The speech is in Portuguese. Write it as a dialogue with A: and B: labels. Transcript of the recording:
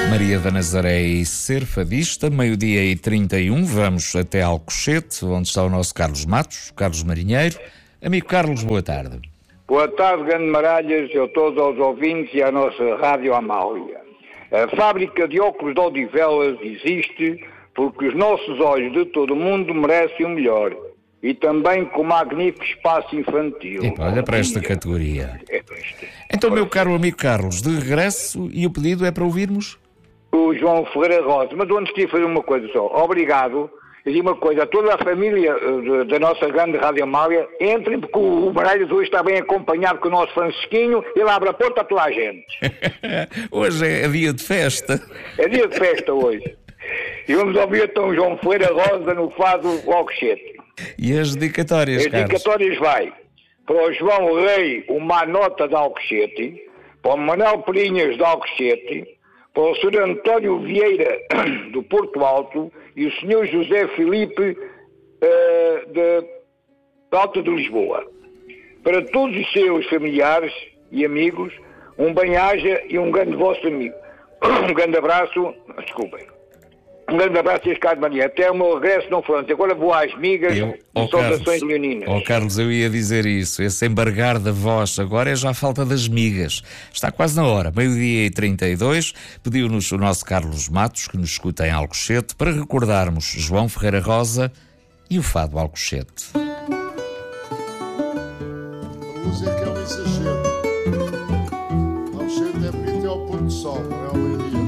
A: Maria da Nazaré e ser fadista, 12h31, vamos até Alcochete, onde está o nosso Carlos Matos, Carlos Marinheiro. Amigo Carlos, boa tarde.
B: Boa tarde, grande Maralhas, a todos os ouvintes e à nossa Rádio Amália. A fábrica de óculos de Odivelas existe porque os nossos olhos de todo o mundo merecem o melhor. E também com magnífico espaço infantil.
A: Epa, olha para esta categoria. Então, meu caro amigo Carlos, de regresso, e o pedido é para ouvirmos?
B: O João Ferreira Rosa. Mas antes queria fazer uma coisa só. Obrigado. E uma coisa, a toda a família da nossa grande Rádio Amália, entrem, porque o Maralhas hoje está bem acompanhado com o nosso Francisquinho, ele abre a porta a toda a gente.
A: Hoje é dia de festa.
B: É dia de festa hoje. E vamos ouvir então João Ferreira Rosa no fado Alcochete.
A: E as dedicatórias, Carlos?
B: As dedicatórias vai para o João Rei, o Manota de Alcochete, para o Manuel Perinhas de Alcochete, para o Sr. António Vieira do Porto Alto e o Sr. José Filipe de Alto de Lisboa. Para todos os seus familiares e amigos, um bem-aja e um grande vosso amigo. Um grande abraço, desculpem. Um grande abraço a Carlos Maria. Até o meu regresso não foi. Agora vou às migas e saudações leoninas.
A: Carlos, eu ia dizer isso. Esse embargar da voz agora é já a falta das migas. Está quase na hora. 12h32. Pediu-nos o nosso Carlos Matos, que nos escuta em Alcochete, para recordarmos João Ferreira Rosa e o fado Alcochete.
C: A música é um exagero. Alcochete é bonito, é o pôr do sol, não é?